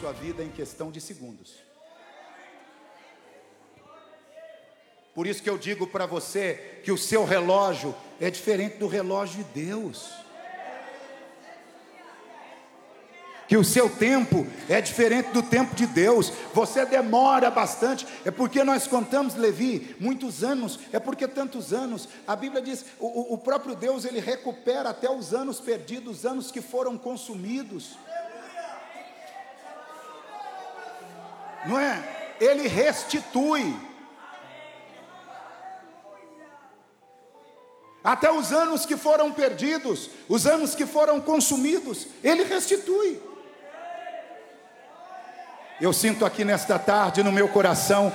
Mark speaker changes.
Speaker 1: sua vida em questão de segundos. Por isso que eu digo para você que o seu relógio é diferente do relógio de Deus. Que o seu tempo é diferente do tempo de Deus. Você demora bastante. É porque nós contamos, Levi, muitos anos. É porque tantos anos. A Bíblia diz, o próprio Deus, Ele recupera até os anos perdidos, os anos que foram consumidos. Não é? Ele restitui. Até os anos que foram perdidos, os anos que foram consumidos, Ele restitui. Eu sinto aqui nesta tarde no meu coração